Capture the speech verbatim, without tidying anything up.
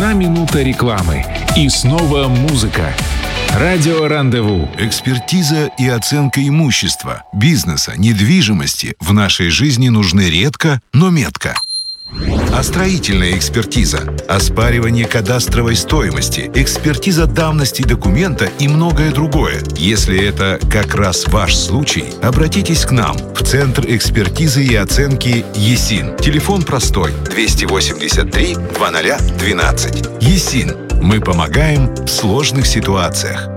Одна минута рекламы. И снова музыка. Радио «Рандеву». Экспертиза и оценка имущества, бизнеса, недвижимости в нашей жизни нужны редко, но метко. А строительная экспертиза, оспаривание кадастровой стоимости, экспертиза давности документа и многое другое. Если это как раз ваш случай, обратитесь к нам в Центр экспертизы и оценки ЕСИН. Телефон простой двести восемьдесят три двадцать двенадцать. ЕСИН. Мы помогаем в сложных ситуациях.